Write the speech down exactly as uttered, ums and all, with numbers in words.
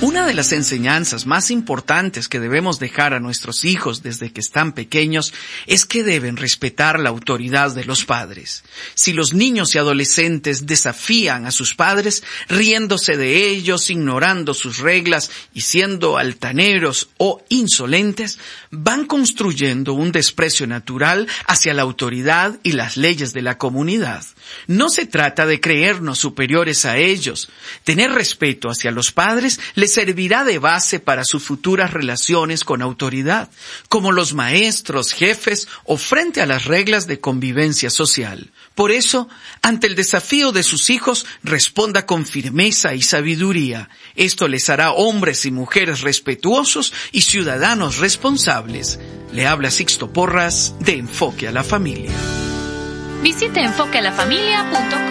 Una de las enseñanzas más importantes que debemos dejar a nuestros hijos desde que están pequeños es que deben respetar la autoridad de los padres. Si los niños y adolescentes desafían a sus padres, riéndose de ellos, ignorando sus reglas y siendo altaneros o insolentes, van construyendo un desprecio natural hacia la autoridad y las leyes de la comunidad. No se trata de creernos superiores a ellos. Tener respeto hacia los padres les servirá de base para sus futuras relaciones con autoridad, como los maestros, jefes o frente a las reglas de convivencia social. Por eso, ante el desafío de sus hijos, responda con firmeza y sabiduría. Esto les hará hombres y mujeres respetuosos y ciudadanos responsables. Le habla Sixto Porras de Enfoque a la Familia. Visite enfoque a la familia punto com.